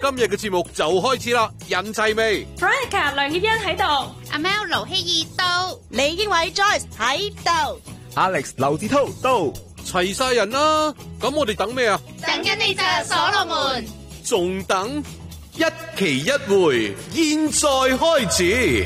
今日嘅節目就開始啦，人齊未 ？Veronica 梁協欣喺度， 阿 Mel 盧希義到， 李經緯 Joyce 喺度 ，Alex 劉志滔到， 齊晒人啦，咁我哋等咩啊？ 等緊你咋，所羅門， 仲等？一期一會，現在開始。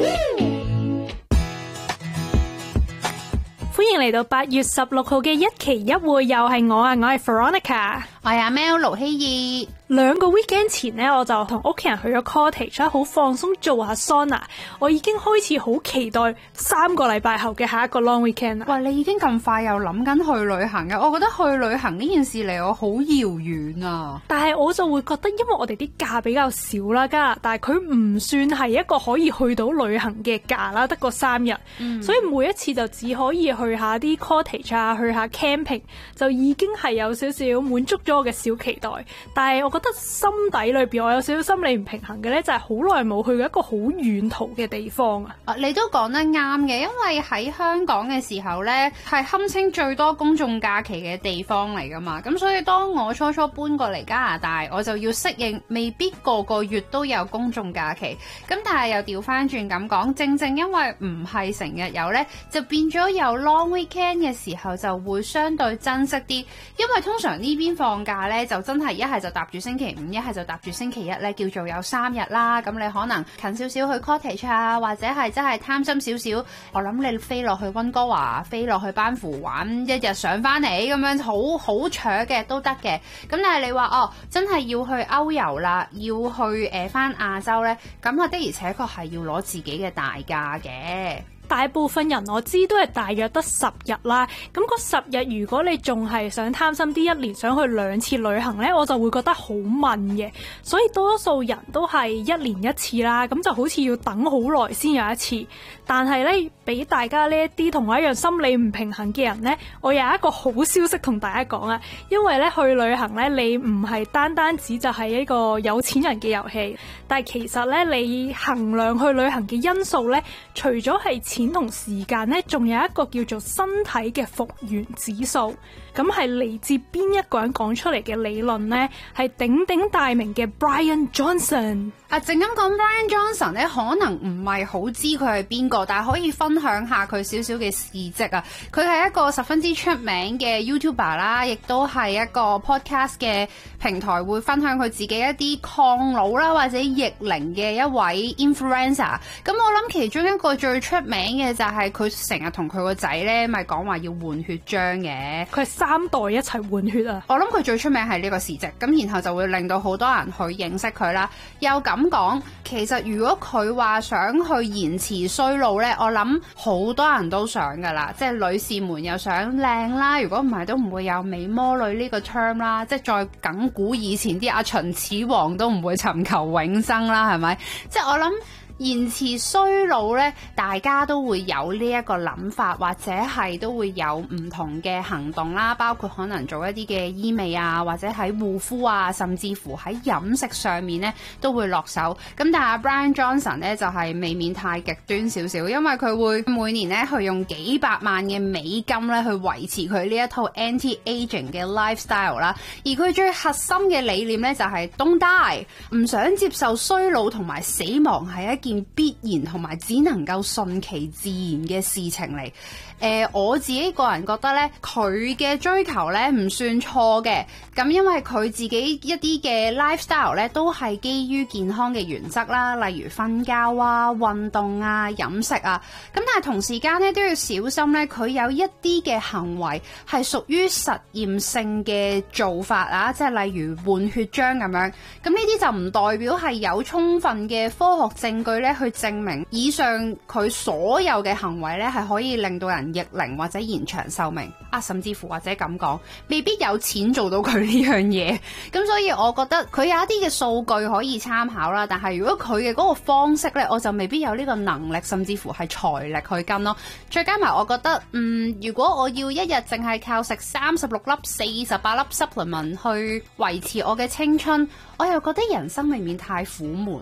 歡迎嚟到8月16號嘅一期一會，又係我係 Veronica， 我係阿 Mel 盧希義。 2個 weekend 前呢，我就同屋企人去咗 cottage， 好放鬆做下 sauna。我已經開始好期待3個禮拜後嘅下一個 long weekend 啦。 哇！你已經咁快又諗緊去旅行嘅，我覺得去旅行呢件事離我好遙遠啊。 但係我就會覺得，因為我哋啲假比較少啦，加拿大佢唔算係一個可以去到旅行嘅假啦，得個3日，所以每一次就只可以去下啲 cottage 啊，去下 camping， 就已經係有少少滿足咗我嘅小期待。但係我覺得心底裏邊我有少少心理唔平衡嘅咧，就係好耐冇去過一個好遠途嘅地方啊！ 你都講得啱嘅，因為喺香港嘅時候咧，係堪稱最多公眾假期嘅地方嚟噶嘛。咁所以當我初搬過嚟加拿大，我就要適應，未必個個月都有公眾假期。咁但係又調翻轉咁講，正因為唔係成日有咧，就變咗有 long weekend 嘅時候就會相對珍惜啲。因為通常呢邊放假咧，就真係一係就搭住星期5，一係就搭住星期1咧，叫做有3日啦。咁你可能近少少去 cottage 啊，或者係真係貪心少少，我諗你飛落去溫哥華，飛落去班夫玩1日上翻嚟咁樣，好扯嘅都得嘅。咁但係你話真係要去歐遊啦，要去翻亞洲咧，咁啊的而且確係要攞自己嘅大假嘅。 大部分人我知都係大約得10日啦，咁嗰10日如果你仲係想貪心啲，一年想去2次旅行呢，我就會覺得好悶嘅，所以多數人都係1年1次啦，咁就好似要等好耐先有一次。但係呢，俾大家呢一啲同我一樣心理唔平衡嘅人呢，我有一個好消息同大家講啊，因為呢，去旅行呢，你唔係單止就係一個有錢人嘅遊戲，但係其實呢，你衡量去旅行嘅因素呢，除咗係錢同時間呢，仲有一個叫做身體嘅復原指數。咁係嚟自邊一個人講出嚟嘅理論呢？係鼎鼎大名嘅 Brian Johnson。 正咁講 Brian Johnson 咧，可能唔係好知佢係邊個，但係可以分享下佢少少嘅事蹟啊。佢係一個十分之出名嘅 YouTuber 啦，亦都係一個 podcast 嘅平台，會分享佢自己一啲抗老啦或者逆齡嘅一位 influencer。咁我諗其中一個最出名嘅就係佢成日同佢個仔咧，咪講話要換血漿嘅。 佢係3代一齊換血啊！ 我諗佢最出名係呢個事蹟，咁然後就會令到好多人去認識佢啦。又咁講，其實如果佢話想去延遲衰老呢，我諗好多人都想噶啦，即係女士們又想靚啦，如果唔係都唔會有美魔女呢個 term 啦。即係再緊古以前啲阿秦始皇都唔會尋求永生啦，係咪？即係我諗延遲衰老咧，大家都會有呢一個諗法，或者係都會有唔同嘅行動啦，包括可能做一啲嘅醫美啊，或者喺護膚啊，甚至乎喺飲食上面咧都會落手。咁但係 Brian Johnson 咧就係未免太極端少少，因為佢會每年咧去用幾百萬嘅美金咧去維持佢呢一套 anti-aging 嘅 lifestyle 啦。而佢最核心嘅理念咧就係 Don't die， 唔想接受衰老同埋死亡係一件必然同埋只能夠順其自然嘅事情嚟。我自己個人覺得咧，佢嘅追求咧唔算錯嘅。咁因為佢自己一啲嘅 lifestyle 咧都係基於健康嘅原則啦，例如瞓覺啊、運動啊、飲食啊。咁但係同時間咧都要小心咧，佢有一啲嘅行為係屬於實驗性嘅做法啊，即係例如換血漿咁樣。咁呢啲就唔代表係有充分嘅科學證據咧去證明以上佢所有嘅行為咧係可以令到人逆齡或者延長壽命啊，甚至乎或者咁講，未必有錢做到佢呢樣嘢。咁所以我覺得佢有一啲嘅數據可以參考啦，但係如果佢嘅嗰個方式呢，我就未必有呢個能力，甚至乎係財力去跟咯。再加埋我覺得，如果我要一日淨係靠食36粒、48粒 supplement 去維持我嘅青春，我又覺得人生未免太苦悶啊。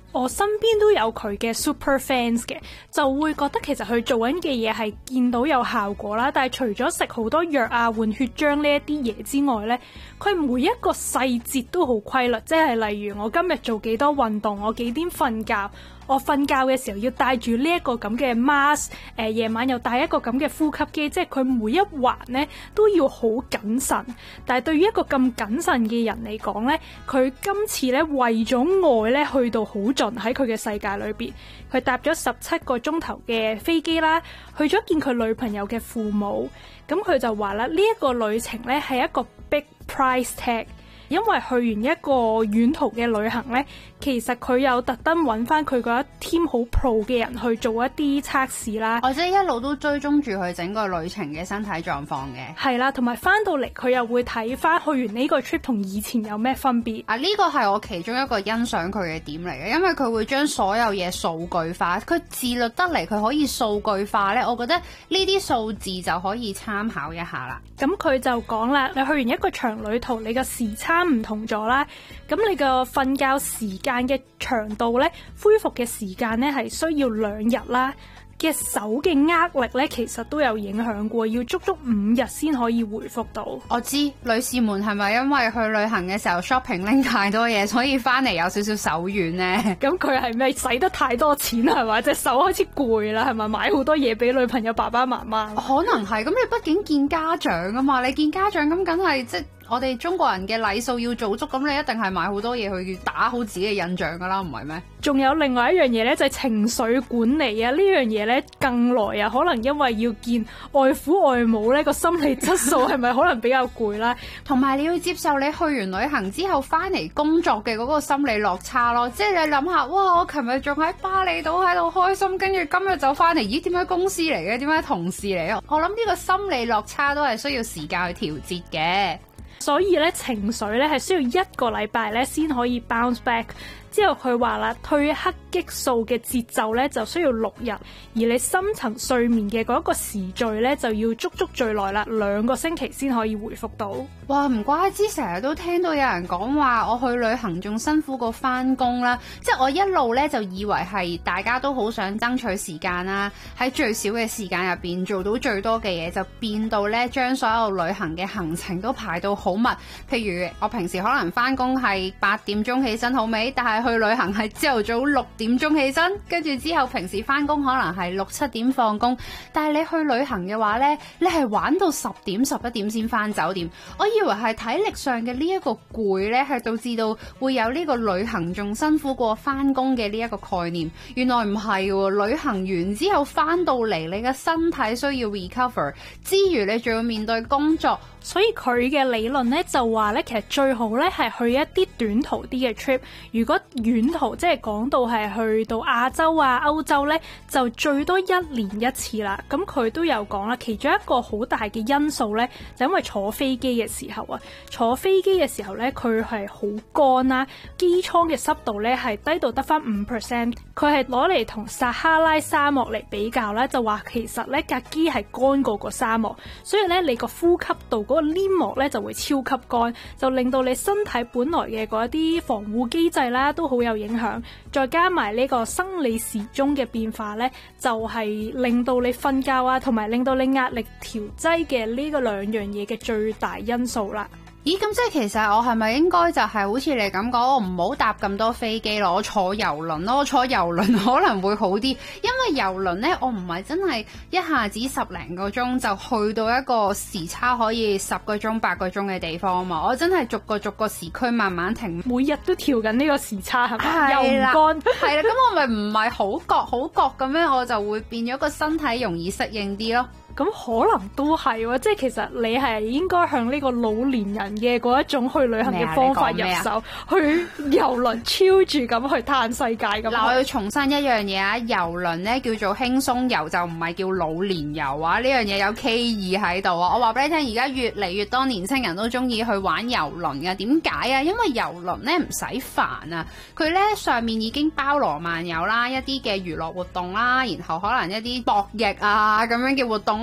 我身邊都有佢嘅 super fans 嘅，就會覺得其實佢做緊嘅嘢係見到有效果啦。但係除咗食好多藥啊、換血漿呢一啲嘢之外呢，佢每一個細節都好規律，即係例如我今日做幾多運動，我幾點瞓覺。我瞓覺嘅時候要戴住呢一個咁嘅 mask， 夜晚又戴一個咁嘅呼吸機，即係佢每一環呢都要好謹慎。但係對於一個咁謹慎嘅人嚟講呢，佢今次呢為咗愛呢去到好盡喺佢嘅世界裏邊，佢搭咗17個鐘頭嘅飛機啦，去咗見佢女朋友嘅父母。咁佢就話啦，呢一個旅程呢係一個 big price tag。因為去完一個遠途嘅旅行呢，其實佢有特登揾翻佢嗰一 team 好 pro 嘅人去做一啲測試啦。 或者一路都追蹤住佢整個旅程嘅身體狀況嘅。 係啦，同埋翻到嚟佢又會睇翻去完呢個 trip 同以前有咩分別。 呢個係我其中一個欣賞佢嘅點嚟嘅，因為佢會將所有嘢數據化，佢自律得嚟，佢可以數據化呢，我覺得呢啲數字就可以參考一下啦。 咁佢就講啦，你去完一個長旅途，你個時差唔同咗啦，咁你個瞓覺時間嘅長度咧，恢復嘅時間咧係需要2日啦。嘅手嘅握力咧，其實都有影響過，要足足5日先可以回復到。 我知女士們係咪因為去旅行嘅時候 shopping 拎太多嘢，所以翻嚟有少少手軟呢？ 咁佢係咪使得太多錢係嘛？隻手開始攰啦，係咪買好多嘢俾女朋友爸爸媽媽？ 可能係咁，你畢竟見家長啊嘛，你見家長咁梗係即係我哋中國人嘅禮數要做足，咁你一定係買好多嘢去打好自己嘅印象噶啦，唔係咩？ 仲有另外一樣嘢咧，就係情緒管理啊！呢樣嘢咧更耐啊，可能因為要見外父外母咧，個心理質素係咪可能比較攰啦？ 同埋你要接受你去完旅行之後翻嚟工作嘅嗰個心理落差咯，即係你諗下，哇！我琴日仲喺巴厘島喺度開心，跟住今日就翻嚟，咦？點解公司嚟嘅？點解同事嚟嘅？我諗呢個心理落差都係需要時間去調節嘅。 所以咧，情緒咧係需要1個禮拜咧先可以 bounce back。之後佢話啦，褪黑激素嘅節奏咧就需要6日，而你深層睡眠嘅嗰一個時序咧就要足足最耐啦，2個星期先可以回復到。 哇，唔怪之成日都聽到有人講話，我去旅行仲辛苦過翻工啦。即係我一路咧就以為係大家都好想爭取時間啦，喺最少嘅時間入邊做到最多嘅嘢，就變到咧將所有旅行嘅行程都排到好密。譬如我平時可能翻工係8點鐘起身好未，但係去旅行係朝頭早6點鐘起身，跟住之後平時翻工可能係6、7點放工，但係你去旅行嘅話呢，你係玩到10點、11點先翻酒店。我以為係體力上嘅呢一個攰呢，係導致到會有呢個旅行仲辛苦過翻工嘅呢一個概念。原來唔係喎，旅行完之後翻到嚟，你嘅身體需要 recover 之餘，你仲要面對工作。 所以佢嘅理論咧就話咧，其實最好咧係去一啲短途啲嘅 trip。如果遠途即係講到係去到亞洲啊、歐洲咧，就最多1年1次啦。咁佢都有講啦，其中一個好大嘅因素咧，就因為坐飛機嘅時候啊，坐飛機嘅時候咧，佢係好乾啦，機艙嘅濕度咧係低到得返5%。佢係攞嚟同撒哈拉沙漠嚟比較啦，就話其實咧架機係乾過個沙漠，所以咧你個呼吸道嗰個黏膜咧就會超級乾，就令到你身體本來嘅嗰一啲防護機制啦都好有影響。再加埋呢個生理時鐘嘅變化咧，就係令到你瞓覺啊，同埋令到你壓力調劑嘅呢個2樣嘢嘅最大因素啦。 咦，咁即係其實我係咪應該就係好似你咁講，我唔好搭咁多飛機咯，我坐郵輪咯，我坐郵輪可能會好啲，因為郵輪呢，我唔係真係一下子10零個鐘就去到一個時差可以10個鐘、8個鐘嘅地方啊嘛，我真係逐個時區慢慢停， 每日都調緊呢個時差係咪？又唔乾係啦，咁我咪唔係好覺咁樣，我就會變咗個身體容易適應啲咯。 咁可能都係喎，即係其實你係應該向呢個老年人嘅嗰一種去旅行嘅方法入手，去郵輪超住咁去嘆世界咁。 嗱，我要重申一樣嘢啊，郵輪咧叫做輕鬆遊，就唔係叫老年遊啊！呢樣嘢有 K 意喺度啊！我話俾你聽，而家越嚟越多年輕人都中意去玩郵輪嘅，點解啊？因為郵輪咧唔使煩啊，佢咧上面已經包羅萬有啦，一啲嘅娛樂活動啦，然後可能一啲博弈啊咁樣嘅活動。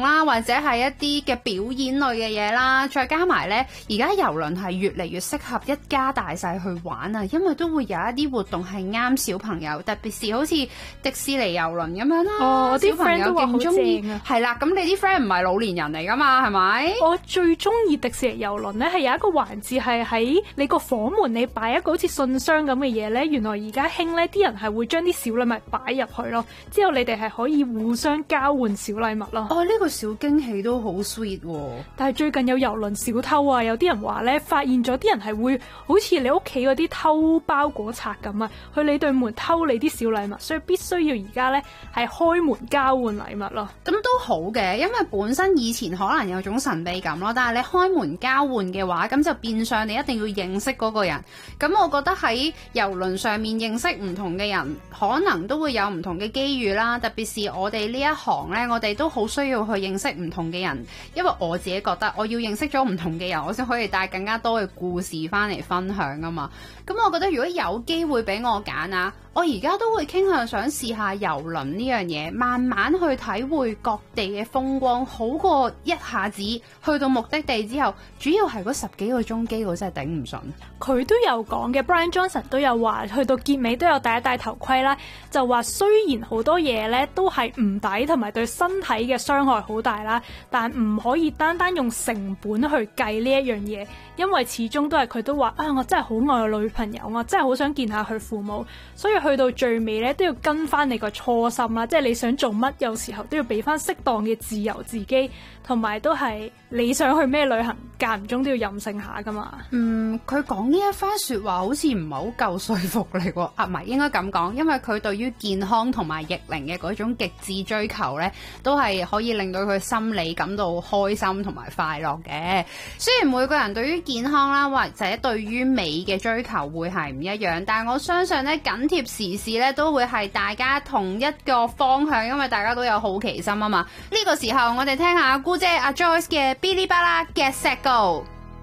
啦，或者係一啲嘅表演類嘅嘢啦，再加埋呢，而家郵輪係越嚟越適合一家大細去玩啊，因為都會有一啲活動係啱小朋友，特別是好似迪士尼郵輪咁樣啦。 我啲 friend 都話好中意正啊。 係啦，咁你啲 friend 唔係老年人嚟噶嘛，係咪？ 我最中意迪士尼郵輪咧，係有一個環節係喺你個房門，你擺一個好似信箱咁嘅嘢咧。原來而家興咧，啲人係會將啲小禮物擺入去咯，之後你哋係可以互相交換小禮物咯。 哦，呢個小驚喜都好 sweet 喎。 但係最近有郵輪小偷啊，有啲人話咧，發現咗啲人係會好似你屋企嗰啲偷包裹賊咁啊，去你對門偷你啲小禮物，所以必須要而家咧係開門交換禮物咯。 咁都好嘅，因為本身以前可能有種神秘感咯，但係你開門交換嘅話，咁就變相你一定要認識嗰個人。咁我覺得喺郵輪上面認識唔同嘅人，可能都會有唔同嘅機遇啦。特別是我哋呢一行呢，我哋都好需要去認識唔同嘅人，因為我自己覺得我要認識咗唔同嘅人，我先可以帶更加多嘅故事翻嚟分享啊嘛。咁我覺得如果有機會俾我揀啊，我而家都會傾向想試下郵輪呢樣嘢，慢慢去體會各地嘅風光，好過一下子去到目的地之後，主要係嗰10幾個鐘機，我真係頂唔順。 佢都有講嘅 ，Brian Johnson 都有話，去到結尾都有戴一戴頭盔啦，就話雖然好多嘢咧都係唔抵，同埋對身體嘅傷害好大啦，但唔可以單單用成本去計呢一樣嘢，因為始終都係佢都話啊，我真係好愛我女朋友，我真係好想見下佢父母，所以去到最尾咧都要跟翻你個初心啦，即係你想做乜，有時候都要俾翻適當嘅自由自己，同埋都係你想去咩旅行，間唔中都要任性下噶嘛。 佢講呢一番説話好似唔係好夠說服力喎。唔係應該咁講，因為佢對於健康同埋逆齡嘅嗰種極致追求呢，都係可以令到佢心理感到開心同埋快樂嘅。雖然每個人對於健康啦，或者對於美嘅追求會係唔一樣，但係我相信呢，緊貼時事呢都會係大家同一個方向，因為大家都有好奇心啊嘛。呢個時候我哋聽下姑姐阿 Joyce 嘅嗶哩吧啦 Get Set Go。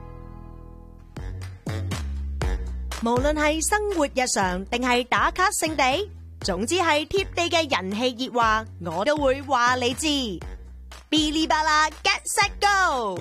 無論係生活日常定係打卡聖地，總之係貼地嘅人氣熱話，我都會話你知。嗶哩吧啦 Get Set Go。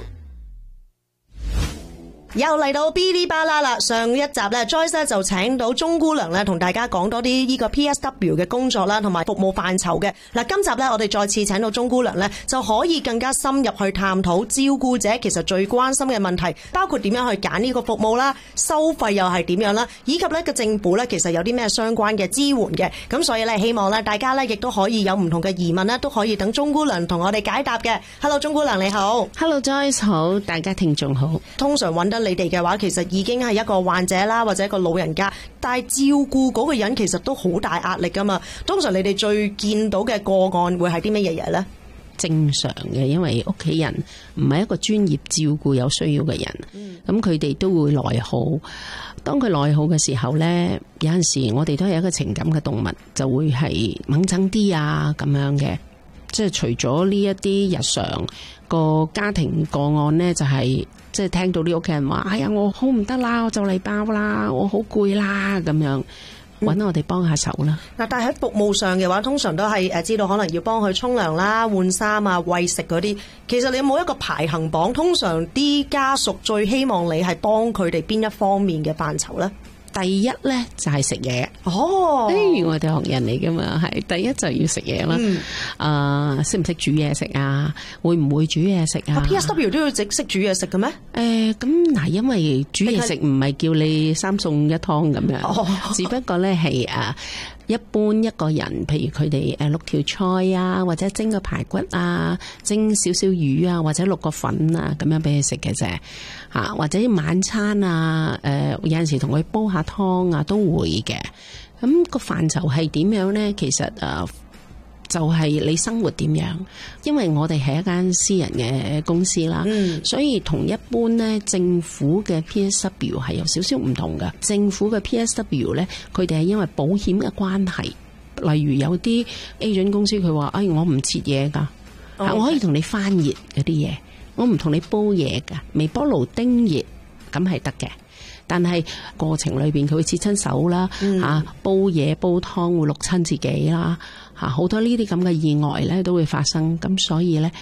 又嚟到嗶哩吧啦啦，上一集咧 Joyce 咧就請到鍾姑娘咧同大家講多啲呢個 PSW 嘅工作啦，同埋服務範疇嘅。嗱，今集咧我哋再次請到鍾姑娘咧，就可以更加深入去探討照顧者其實最關心嘅問題，包括點樣去揀呢個服務啦，收費又係點樣啦，以及咧個政府咧其實有啲咩相關嘅支援嘅。咁所以咧希望咧大家咧亦都可以有唔同嘅疑問咧，都可以等鍾姑娘同我哋解答嘅。Hello， 鍾姑娘你好。 Hello Joyce 好，大家聽眾好。 通常揾得你哋嘅話，其實已經係一個患者啦，或者一個老人家，但係照顧嗰個人其實都好大壓力噶嘛。通常你哋最見到嘅個案會係啲乜嘢嘢呢？ 正常嘅，因為屋企人唔係一個專業照顧有需要嘅人，咁佢哋都會內耗。當佢內耗嘅時候呢，有陣時我哋都係一個情感嘅動物，就會係掹憎啲啊咁樣嘅。即係除咗呢一啲日常個家庭個案呢，就係即係聽到啲屋企人話：哎呀，我好唔得啦，我就嚟爆啦，我好攰啦，咁樣揾我哋幫下手啦。 嗱，但係喺服務上嘅話，通常都係知道可能要幫佢沖涼啦、換衫啊、餵食嗰啲。其實你有冇一個排行榜？通常啲家屬最希望你係幫佢哋邊一方面嘅範疇呢？ 第一呢，就係食嘢。 哦， 我哋學人嚟噶嘛，係第一就要食嘢啦。識唔識煮嘢食啊？會唔會煮嘢食啊 ？PSW 都要識煮嘢食嘅咩？ 咁嗱，因為煮嘢食唔係叫你3餸1湯咁樣，只不過咧係一般一個人，譬如佢哋6條菜啊，或者蒸個排骨啊，蒸少少魚啊，或者淥個粉啊，咁樣俾佢食嘅啫。或者晚餐啊，有陣時同佢煲下湯啊，都會嘅。咁個範疇係點樣呢？其實就係你生活點樣，因為我哋係一間私人嘅公司啦，所以同一般呢政府嘅 PSW 係有少少唔同㗎。政府嘅 PSW 呢，佢哋係因為保險嘅關係，例如有啲 agent 公司佢話：哎，我唔切嘢㗎，我可以同你翻熱嗰啲嘢，我唔同你煲嘢㗎，微波爐叮熱咁係得嘅。但係過程裏邊佢會切親手啦，煲嘢煲湯會淥親自己啦，好多呢啲咁嘅意外咧都會發生。咁所以咧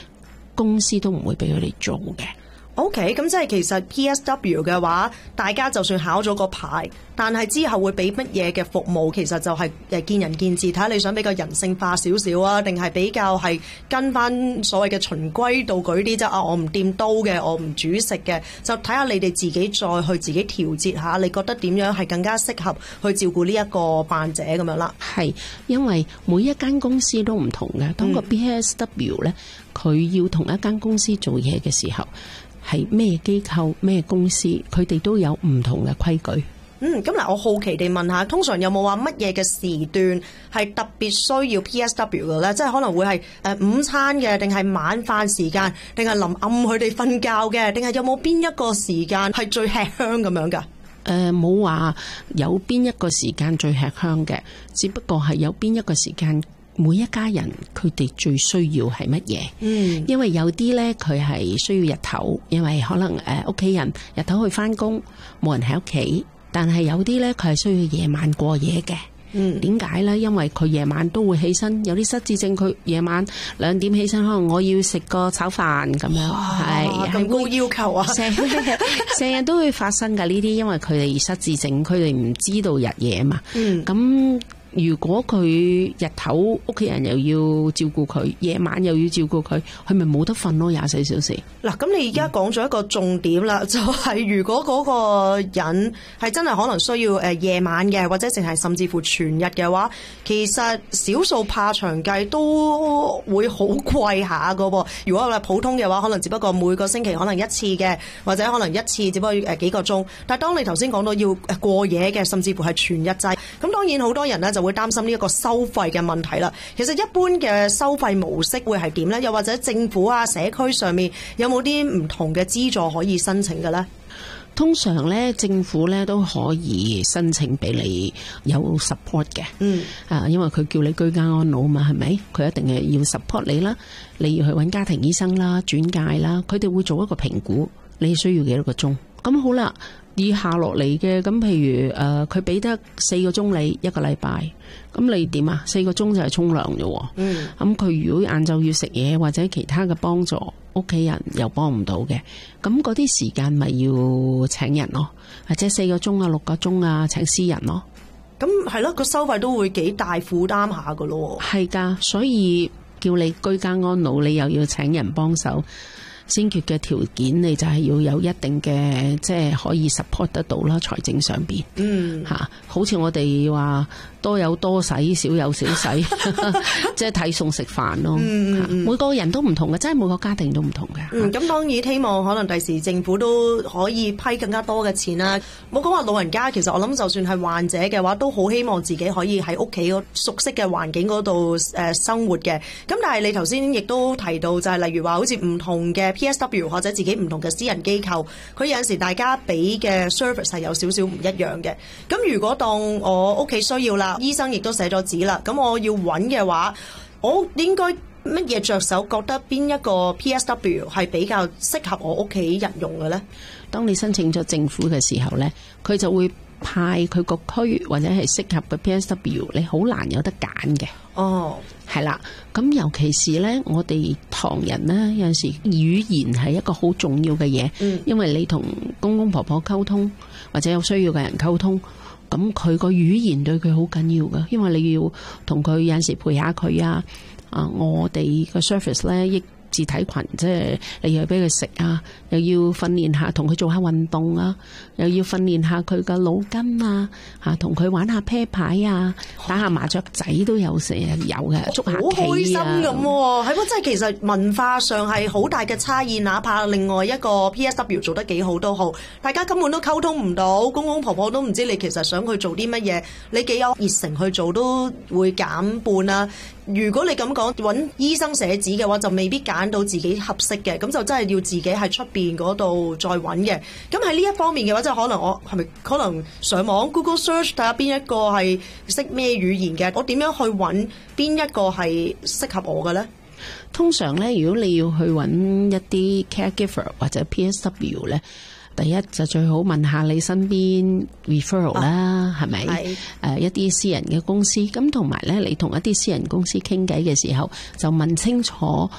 公司都唔會俾佢哋做嘅。 OK， 咁即係其實 PSW 嘅話，大家就算考咗個牌，但係之後會俾乜嘢嘅服務，其實就係見仁見智，睇下你想比較人性化少少啊，定係比較係跟翻所謂嘅循規蹈矩啲，即係我唔掂刀嘅，我唔煮食嘅，就睇下你哋自己再去自己調節下，你覺得點樣係更加適合去照顧呢一個患者咁樣啦。 係，因為每一間公司都唔同嘅，當個 PSW 咧，佢要同一間公司做嘢嘅時候，係咩機構咩公司，佢哋都有唔同嘅規矩。 咁嗱，我好奇地問下，通常有冇話乜嘢嘅時段係特別需要 PSW 嘅咧？即係可能會係午餐嘅，定係晚飯時間，定係臨暗佢哋瞓覺嘅，定係有冇邊一個時間係最吃香咁樣㗎？ 冇話有邊一個時間最吃香嘅，只不過係有邊一個時間。每一家人佢哋最需要係乜嘢？因為有啲呢，佢係需要日頭，因為可能屋企人日頭去返工，冇人喺屋企。但係有啲呢，佢係需要夜晚過夜嘅。點解呢？因為佢夜晚都會起身，有啲失智症，佢夜晚2點起身，可能我要食個炒飯咁樣，係咁高要求啊！ 成日都會發生㗎呢啲，因為佢哋失智症，佢哋唔知道日夜嘛。咁如果佢日頭屋企人又要照顧佢，夜晚又要照顧佢，佢咪冇得瞓咯，24小時。 嗱，咁你而家講咗一個重點啦，就係如果嗰個人係真係可能需要夜晚嘅，或者淨係甚至乎全日嘅話，其實少數怕長計都會好貴下噶噃。如果係普通嘅話，可能只不過每個星期可能一次嘅，或者可能一次只不過幾個鐘。但係當你頭先講到要過夜嘅，甚至乎係全日制，咁當然好多人呢就會擔心呢一個收費嘅問題啦。其實一般嘅收費模式會係點呢？又或者政府啊、社區上面有冇啲唔同嘅資助可以申請嘅呢？ 通常咧，政府咧都可以申請俾你有 support 嘅。因為佢叫你居家安老嘛，係咪？佢一定係要 support 你啦，你要去揾家庭醫生啦、轉介啦，佢哋會做一個評估，你需要幾多個鐘。咁好啦，以下落嚟嘅，咁譬如佢俾得4個鐘你一個禮拜，咁你點啊？4個鐘就係沖涼啫。咁佢如果晏晝要食嘢或者其他嘅幫助，屋企人又幫唔到嘅，咁嗰啲時間咪要請人咯，或者4個鐘啊、6個鐘啊，請私人咯。 咁係咯，個收費都會幾大負擔下噶咯。 係噶，所以叫你居家安老，你又要請人幫手。先決嘅條件，你就係要有一定嘅，即係可以 support 得到啦，財政上邊。好似我哋話多有多使，少有少使，即係睇餸食飯咯。每個人都唔同嘅，真係每個家庭都唔同嘅。 咁當然希望可能第時政府都可以批更加多嘅錢啦。冇講話老人家，其實我諗就算係患者嘅話，都好希望自己可以喺屋企熟悉嘅環境嗰度生活嘅。咁但係你頭先亦都提到，就係例如話好似唔同嘅 PSW 或者自己唔同嘅私人機構，佢有陣時大家俾嘅 service 係有少少唔一樣嘅。咁如果當我屋企需要啦，醫生亦都寫咗紙啦，咁我要揾嘅話，我應該乜嘢着手？覺得邊一個 PSW 係比較適合我屋企人用嘅呢？ 當你申請咗政府嘅時候呢，佢就會派佢個區或者係適合嘅 PSW， 你好難有得揀嘅。係啦，咁尤其是呢，我哋唐人呢，有陣時語言係一個好重要嘅嘢，因為你同公公婆婆溝通或者有需要嘅人溝通，咁佢個語言對佢好緊要㗎，因為你要同佢有陣時陪下佢啊。我哋個 service 呢，益自體群，即係你要俾佢食啊，又要訓練下同佢做下運動啊，又要訓練下佢嘅腦筋啊，同佢玩下啤牌啊，打下麻雀仔都有成日有嘅，捉下棋啊，好開心咁喎。係喎，即係其實文化上係好大嘅差異，哪怕另外一個 PSW 做得幾好都好，大家根本都溝通唔到，公公婆婆都唔知你其實想去做啲乜嘢，你幾有熱誠去做都會減半啦。如果你咁講揾醫生寫紙嘅話，就未必揀到自己合適嘅，咁就真係要自己喺出邊嗰度再揾嘅。咁喺呢一方面嘅話，即係可能我係咪可能上網 Google Search 睇下邊一個係識咩語言嘅，我點樣去揾邊一個係適合我嘅呢？ 通常呢，如果你要去揾一啲 caregiver 或者 PSW 呢，第一就最好問下你身邊 referral 啦，係咪？一啲私人嘅公司，咁同埋咧，你同一啲私人公司傾偈嘅時候，就問清楚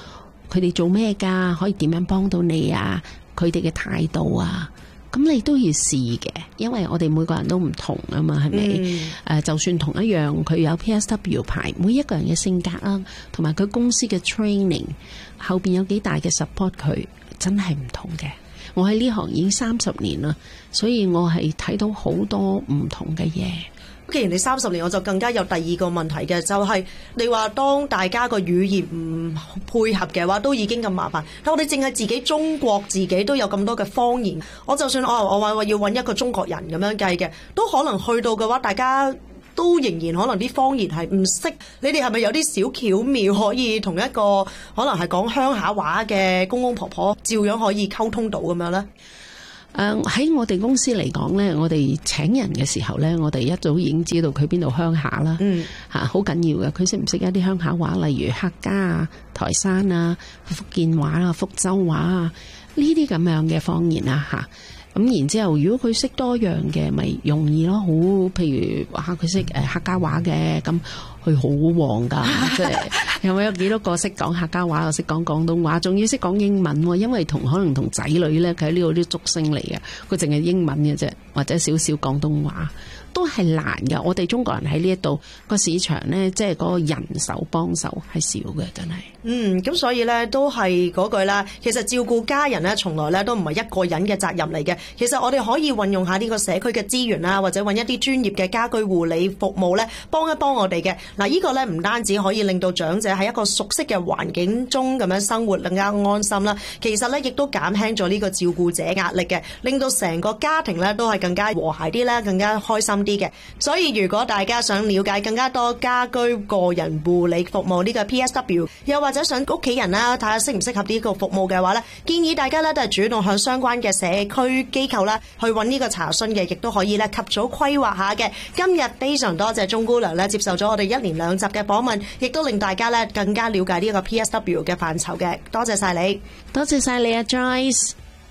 佢哋做咩㗎？可以點樣幫到你啊？佢哋嘅態度啊，咁你都要試嘅，因為我哋每個人都唔同啊嘛，係咪？就算同一樣，佢有 PSW 牌，每一個人嘅性格啦，同埋佢公司嘅 training 後邊有幾大嘅 support， 佢真係唔同嘅。我喺呢行已經30年啦，所以我係睇到好多唔同嘅嘢。 既然你30年，我就更加有第二個問題嘅，就係你話當大家個語言唔配合嘅話，都已經咁麻煩。但我哋淨係自己中國自己都有咁多嘅方言，我就算我話要揾一個中國人咁樣計嘅，都可能去到嘅話，大家都仍然可能啲方言係唔識。你哋係咪有啲小巧妙可以同一個可能係講鄉下話嘅公公婆婆照樣可以溝通到咁樣呢？ 喺我哋公司嚟講呢，我哋請人嘅時候呢，我哋一早已經知道佢邊度鄉下啦，好緊要嘅。佢識唔識一啲鄉下話，例如客家啊、台山啊、福建話啊、福州話啊呢啲咁樣嘅方言啊嚇。咁然之後，如果佢識多樣嘅，咪容易咯。好，譬如話佢識客家話嘅，咁佢好旺㗎，即係有幾多個識講客家話，又識講廣東話，仲要識講英文喎。因為可能同仔女咧，佢喺呢度啲竹升嚟嘅，佢淨係英文嘅啫，或者少少廣東話。都係難㗎，我哋中國人喺呢一度個市場呢，即係嗰個人手幫手係少嘅，真係。 咁所以呢，都係嗰句啦。其實照顧家人呢，從來呢都唔係一個人嘅責任嚟嘅。其實我哋可以運用下呢個社區嘅資源啦，或者揾一啲專業嘅家居護理服務呢，幫一幫我哋嘅。嗱，呢個呢唔單止可以令到長者喺一個熟悉嘅環境中咁樣生活更加安心啦，其實呢亦都減輕咗呢個照顧者壓力嘅，令到成個家庭呢都係更加和諧啲啦，更加開心啲嘅。所以如果大家想了解更加多家居個人護理服務呢個 PSW， 又或者想屋企人啦睇下適唔適合呢個服務嘅話呢，建議大家呢都係主動向相關嘅社區機構啦去揾呢個查詢嘅，亦都可以呢及早規劃下嘅。今日非常多謝鍾姑娘呢接受咗我哋1連2集嘅訪問，亦都令大家呢更加了解呢個 PSW 嘅範疇嘅。多謝晒你， 多謝晒你啊 Joyce。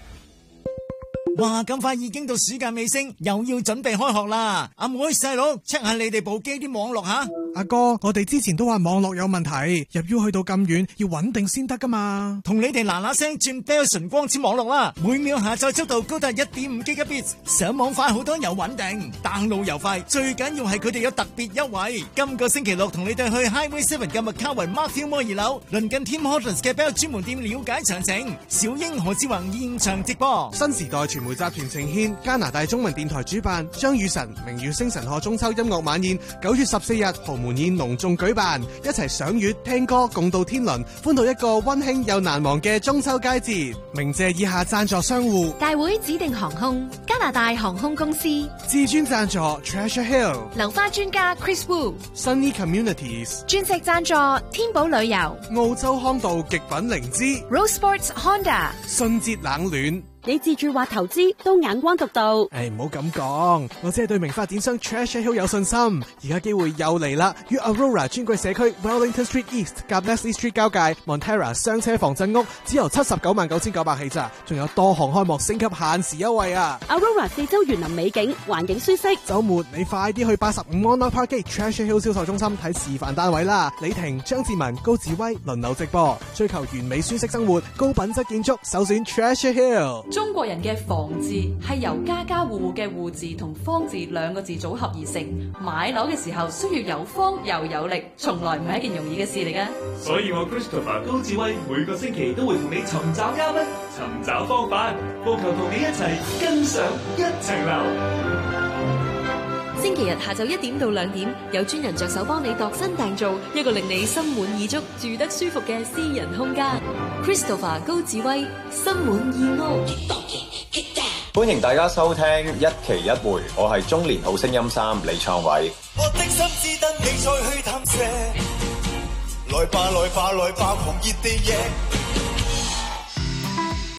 哇！咁快已經到暑假尾聲，又要準備開學啦！阿妹細佬 check 下你哋部機啲網絡吓。 阿哥，我哋之前都話網絡有問題，入 U 去到咁遠，要穩定先得噶嘛。 同你哋嗱嗱聲轉 Bell 純光纖網絡啦，每秒下載速度高達 1.5 Gigabit， 上網快好多又穩定，download又快，最緊要係佢哋有特別優惠。今個星期六同你哋去 Highway 7嘅麥卡維 Mark Fillmore 2樓，鄰近 Tim Hortons 嘅 Bell 專門店了解詳情。小英何志宏現場直播。 新時代傳媒集團呈獻加拿大中文電台主辦張雨晨明月星辰賀中秋音樂晚宴，9月14日豪門宴隆重舉辦，一齊賞月聽歌共度天倫，歡度一個溫馨又難忘嘅中秋佳節。鳴謝以下贊助商戶： 大會指定航空、加拿大航空公司、 至尊贊助 Treasure Hill、 流花專家 Chris Wu、Sunny Communities、 鑽石贊助天寶旅遊、 澳洲康道極品靈芝、 Rose Sports Honda、 信捷冷暖。 你自住或投資都眼光獨到。 唔好咁講，我只係對名發展商 Treasure Hill 有信心。而家機會又嚟啦，於 Aurora 專櫃社區 Wellington Street East 夾 Leslie Street 交界 Montera 雙車防震屋，只由799900起咋，仲有多項開幕升級限時優惠啊 ！Aurora 四周園林美景，環境舒適。 週末你快啲去85 Monmouth Park Treasure Hill 銷售中心睇示範單位啦！李婷、張志文、高志威輪流直播，追求完美舒適生活，高品質建築，首選 Treasure Hill。 中國人嘅房字係由家家戶戶嘅戶字同方字兩個字組合而成。買樓嘅時候需要有方又有力，從來唔係一件容易嘅事嚟㗎。 所以我 Christopher 高志威每個星期都會同你尋找嘉賓，尋找方法，務求同你一齊跟上一層樓。 星期日下晝1點到2點，有專人着手幫你度身訂造一個令你心滿意足、住得舒服嘅私人空間。Christopher 高志威，心滿意屋。 歡迎大家收聽一期一會，我係中年好聲音3李創偉。 我的心只等你再去探射，來吧來吧來吧狂熱地野。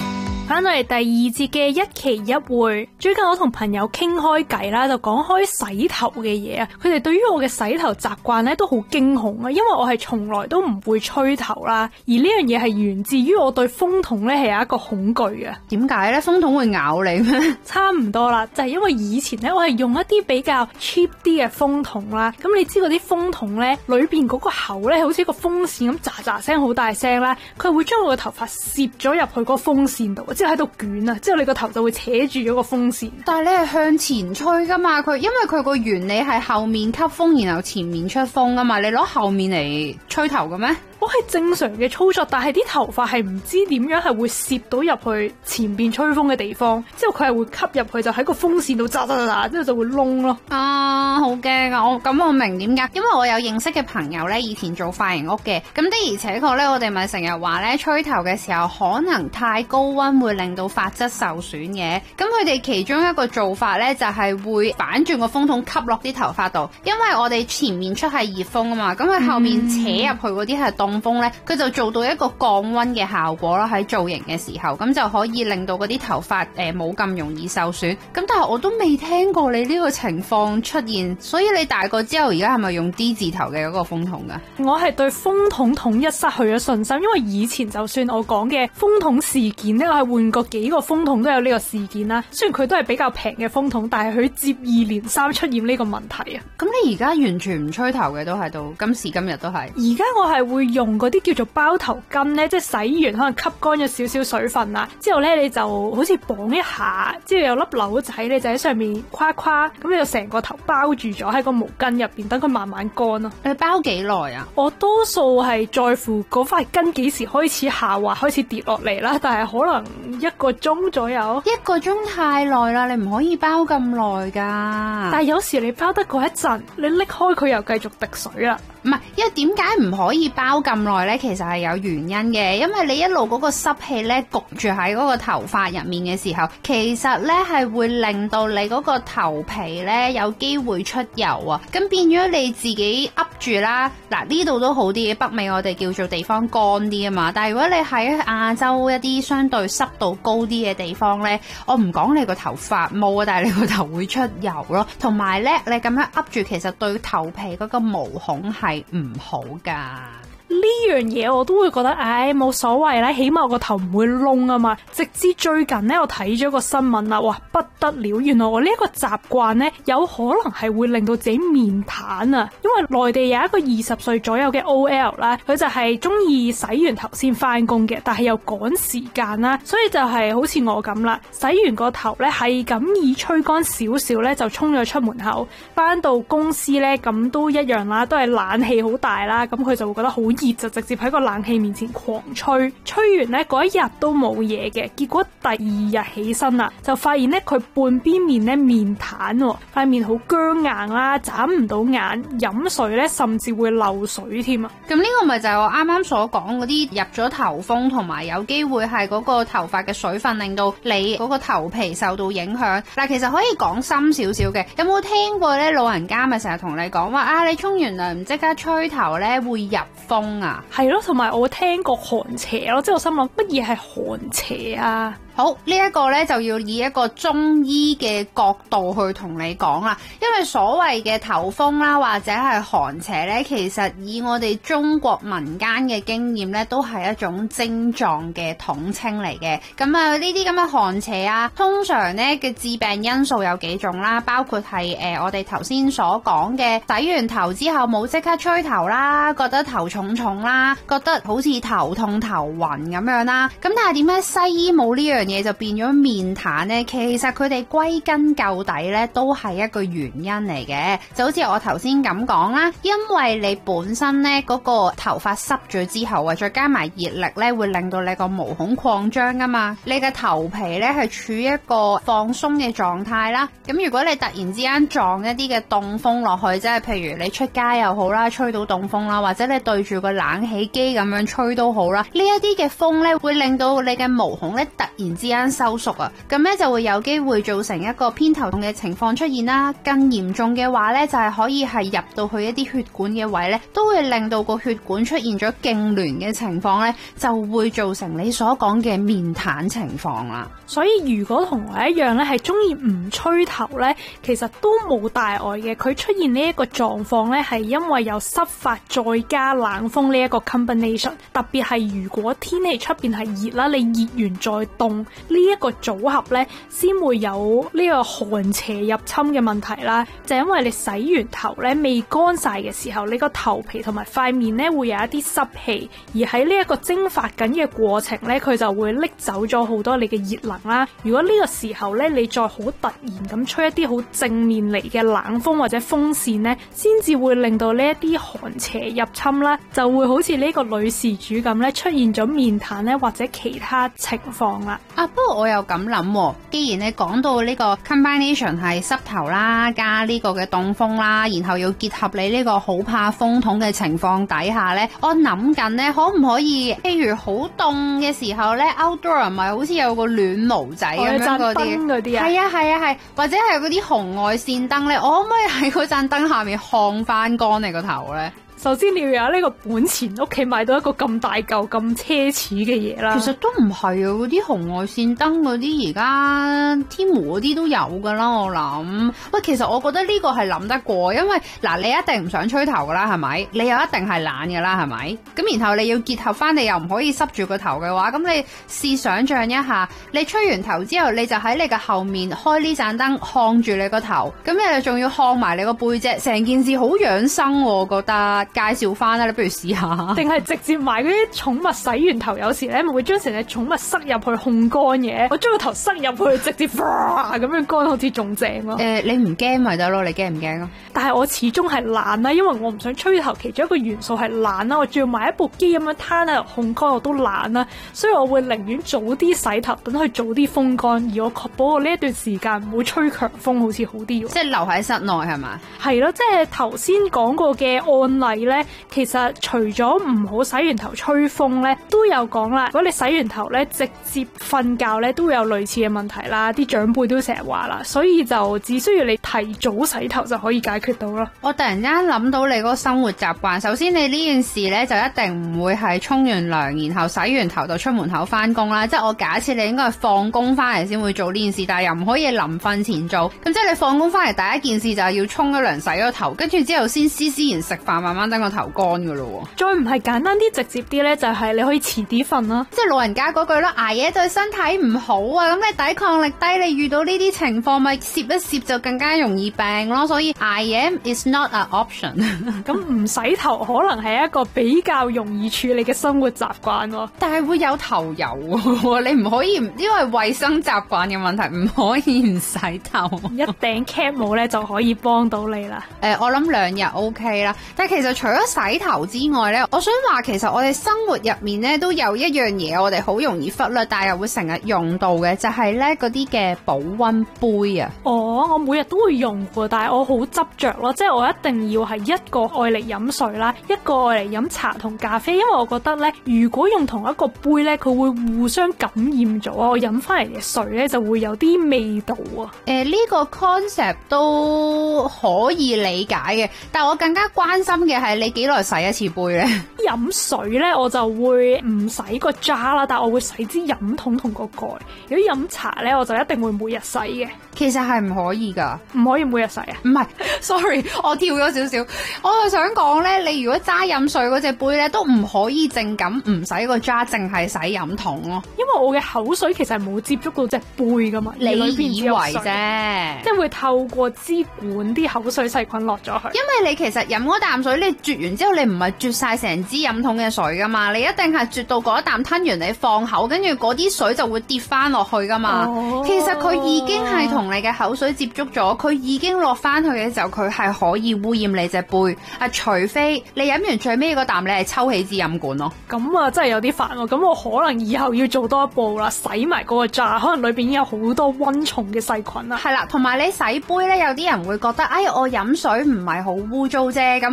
翻到嚟第二節嘅一期一會，最近我同朋友傾開偈啦，就講開洗頭嘅嘢啊。佢哋對於我嘅洗頭習慣咧都好驚恐啊，因為我係從來都唔會吹頭啦，而呢樣嘢係源自於我對風筒咧係有一個恐懼嘅。 點解咧？風筒會咬你咩？ 差唔多啦，就係因為以前咧我係用一啲比較 cheap 啲嘅風筒啦，咁你知嗰啲風筒咧裏邊嗰個口咧好似個風扇咁喳喳聲好大聲啦，佢會將我嘅頭髮攝咗入去嗰個風扇度，之後喺度捲啊，之後你個頭就會扯住咗個風扇。但係你係向前吹噶嘛，因為佢個原理係後面吸風，然後前面出風噶嘛，你攞後面嚟吹頭嘅咩？我係正常嘅操作，但係啲頭髮係唔知點樣係會攝到入去前邊吹風嘅地方，之後佢係會吸入去，就喺個風扇度喳喳喳，之後就會燶咯。啊，好驚啊！我明點解，因為我有認識嘅朋友咧，以前做髮型屋嘅，咁的而且確咧，我哋咪成日話咧，吹頭嘅時候可能太高溫會令到髮質受損嘅。咁佢哋其中一個做法咧，就係會反轉個風筒吸落啲頭髮度，因為我哋前面出係熱風啊嘛，咁佢後面扯入去嗰啲係凍風咧，佢就做到一個降溫嘅效果啦。喺造型嘅時候，咁就可以令到嗰啲頭髮冇咁容易受損。咁但係我都未聽過你呢個情況出現，所以你大個之後而家係咪用 D 字頭嘅嗰個風筒噶？我係對風筒統一失去咗信心，因為以前就算我講嘅風筒事件呢，我係換過幾個風筒都有呢個事件啦。雖然佢都係比較平嘅風筒，但係佢接二連三出現呢個問題啊。咁你而家完全唔吹頭嘅都喺度，今時今日都係。而家我係會用嗰啲叫做包頭巾咧，即係洗完可能吸乾咗少少水分啦，之後咧你就好似綁一下，之後有粒紐仔，你就喺上面跨跨，咁你就成個頭包住咗喺個毛巾入邊，等佢慢慢乾咯。你包幾耐啊？我多數係在乎嗰塊巾幾時開始下滑，開始跌落嚟啦，但係可能1個鐘左右。1個鐘太耐啦，你唔可以包咁耐噶。但係有時你包得嗰一陣，你拎開佢又繼續滴水啦。唔係，因為點解唔可以包咁耐咧？其實係有原因嘅，因為你一路嗰個濕氣咧焗住喺嗰個頭髮入面嘅時候，其實咧係會令到你嗰個頭皮咧有機會出油啊，咁變咗你自己噏住啦。嗱，呢度都好啲嘅，北美我哋叫做地方乾啲啊嘛。但係如果你喺亞洲一啲相對濕度高啲嘅地方咧，我唔講你個頭髮冇啊，但係你個頭會出油咯。同埋咧，你咁樣噏住，其實對頭皮嗰個毛孔係唔好噶。呢樣嘢我都會覺得，冇所謂啦，起碼我個頭唔會燶啊嘛。直至最近呢，我睇咗個新聞啦，哇，不得了！原來我呢一個習慣呢，有可能係會令到自己面癱啊。因為內地有一個20歲左右嘅 OL 啦，佢就係中意洗完頭先翻工嘅，但係又趕時間啦，所以就係好似我咁啦，洗完個頭呢，係咁以吹乾少少呢，就衝咗出門口，翻到公司呢，咁都一樣啦，都係冷氣好大啦，咁佢就會覺得好熱，就直接喺個冷氣面前狂吹，吹完呢嗰一日都冇嘢嘅，結果第2日起身啦，就發現呢佢半邊面呢面癱，塊面好僵硬啦，眨唔到眼，飲水呢甚至會漏水添啊！咁呢個咪就係我啱啱所講嗰啲入咗頭風，同埋有機會係嗰個頭髮嘅水分令到你嗰個頭皮受到影響。嗱，其實可以講深少少嘅，有冇聽過呢？老人家咪成日同你講話你沖完涼唔即刻吹頭呢會入風啊？係咯，同埋我聽過寒邪咯，即係我心諗乜嘢係寒邪啊？好，呢一個呢，就要以一個中醫嘅角度去同你講啦，因為所謂嘅頭風啦，或者係寒邪呢，其實以我哋中國民間嘅經驗呢，都係一種症狀嘅統稱嚟嘅。咁啊，呢啲咁嘅寒邪啊，通常呢嘅致病因素有幾種啦，包括係我哋頭先所講嘅洗完頭之後冇即刻吹頭啦，覺得頭重重啦，覺得好似頭痛頭暈咁樣啦。咁但係點解西醫冇呢樣嘢就變咗面癱呢？其實佢哋歸根究底呢都係一個原因嚟嘅，就好似我頭先咁講啦，因為你本身呢嗰個頭髮濕咗之後啊，再加埋熱力呢，會令到你個毛孔擴張噶嘛，你嘅頭皮呢係處於一個放鬆嘅狀態啦。咁如果你突然之間撞一啲嘅凍風落去，即係譬如你出街又好啦，吹到凍風啦，或者你對住個冷氣機咁樣吹都好啦，呢一啲嘅風呢會令到你嘅毛孔呢突然然之間收縮啊，咁咧就會有機會造成一個偏頭痛嘅情況出現啦。更嚴重嘅話咧，就係可以係入到去一啲血管嘅位咧，都會令到個血管出現咗痙攣嘅情況咧，就會造成你所講嘅面癱情況啦。 所以如果同我一樣咧，係中意唔吹頭咧，其實都冇大礙嘅。佢出現呢一個狀況咧，係因為有濕發再加冷風呢一個 combination。特別係如果天氣出邊係熱啦，你熱完再凍呢一個組合咧，先會有呢個寒邪入侵嘅問題啦。就因為你洗完頭咧未乾晒嘅時候，你個頭皮同埋塊面咧會有一啲濕氣，而喺呢一個蒸發緊嘅過程咧，佢就會拎走咗好多你嘅熱能啦。如果呢個時候咧，你再好突然咁吹一啲好正面嚟嘅冷風或者風扇咧，先至會令到呢一啲寒邪入侵啦，就會好似呢個女事主咁咧，出現咗面癱咧或者其他情況啦。 不過我又咁諗，既然你講到呢個 combination 係濕頭啦，加呢個嘅凍風啦，然後要結合你呢個好怕風筒嘅情況底下咧，我諗緊咧，可唔可以譬如好凍嘅時候咧 ，outdoor 唔係好似有個暖爐仔咁樣嗰啲，係，或者係嗰啲紅外線燈咧，我可唔可以喺嗰盞燈下面烘翻乾你個頭咧？ 首先你要有呢個本錢，屋企買到一個咁大嚿咁奢侈嘅嘢啦。 其實都唔係啊，嗰啲紅外線燈嗰啲而家天湖嗰啲都有噶啦，我諗。喂，其實我覺得呢個係諗得過，因為嗱，你一定唔想吹頭噶啦，係咪？你又一定係懶噶啦，係咪？咁然後你要結合翻，你又唔可以濕住個頭嘅話，咁你試想像一下，你吹完頭之後，你就喺你嘅後面開呢盞燈，烘住你個頭，咁你又仲要烘埋你個背脊，成件事好養生，我覺得。介紹翻啦，你不如試下。定係直接買嗰啲寵物洗完頭，有時咧咪會將成隻寵物塞入去烘乾嘅。我將個頭塞入去，直接咁樣乾，好似仲正咯。 你唔驚咪得咯？你驚唔驚啊？ 但係我始終係懶啦，因為我唔想吹頭，其中一個元素係懶啦。我仲要買一部機咁樣攤喺度烘乾，我都懶啦。所以我會寧願早啲洗頭，等佢早啲風乾，而我確保我呢一段時間唔會吹強風，好似好啲。 即係留喺室內係嘛？ 係咯，即係頭先講過嘅案例咧，其實除咗唔好洗完頭吹風咧，都有講啦。如果你洗完頭咧，直接瞓覺咧，都會有類似嘅問題啦。啲長輩都成日話啦，所以就只需要你提早洗頭就可以解決到咯。 我突然間諗到你嗰個生活習慣，首先你呢件事咧就一定唔會係沖完涼然後洗完頭就出門口翻工啦。即係我假設你應該係放工翻嚟先會做呢件事，但係又唔可以臨瞓前做。咁即係你放工翻嚟第一件事就係要沖咗涼洗咗頭，跟住之後先施然食飯，慢慢等個頭乾噶咯。 再唔係簡單啲直接啲咧，就係你可以遲啲瞓啦。 即係老人家嗰句啦，捱夜對身體唔好啊。咁你抵抗力低，你遇到呢啲情況咪攝一攝就更加容易病咯。所以捱夜 is not an option。 咁唔洗頭可能係一個比較容易處理嘅生活習慣喎。 但係會有頭油喎，你唔可以因為衛生習慣嘅問題唔可以唔洗頭。 一頂 cap 帽咧就可以幫到你啦。 我諗2日 OK 啦。但係其實除咗洗頭之外咧，我想話其實我哋生活入面咧都有一樣嘢我哋好容易忽略，但係又會成日用到嘅，就係咧嗰啲嘅保溫杯啊。 我每日都會用嘅，但係我好執着咯，即係我一定要係一個愛嚟飲水啦，一個愛嚟飲茶同咖啡，因為我覺得咧，如果用同一個杯咧，佢會互相感染咗，我飲翻嚟嘅水咧就會有啲味道啊。 呢個 concept 都可以理解嘅，但係我更加關心嘅係你幾耐洗一次杯咧？ 飲水咧我就會唔洗個 jar 啦，但係我會洗支飲筒同個蓋。如果飲茶咧，我就一定會每日洗嘅。 其實係唔可以噶， 唔可以每日洗啊？ 唔係，sorry， 我跳咗少少。我就想講咧，你如果揸飲水嗰隻杯咧，都唔可以淨咁唔洗個 jar，淨係洗飲筒咯。 因為我嘅口水其實係冇接觸到隻杯噶嘛， 你以為啫， 即係會透過支管啲口水細菌落咗去。 因為你其實飲嗰啖水，你啜完之後，你唔係啜晒成支飲筒嘅水噶嘛，你一定係啜到嗰一啖吞完你放口，跟住嗰啲水就會跌翻落去噶嘛。其實佢已經係同你嘅口水接觸咗，佢已經落翻去嘅時候，佢係可以污染你隻杯。除非你飲完最尾嗰啖，你係抽起支飲管咯。 咁啊，真係有啲煩喎。咁我可能以後要做多一步啦，洗埋嗰個 jar，可能裏邊已經有好多溫蟲嘅細菌啦。 係啦，同埋你洗杯咧，有啲人會覺得，我飲水唔係好污糟啫，咁我係咪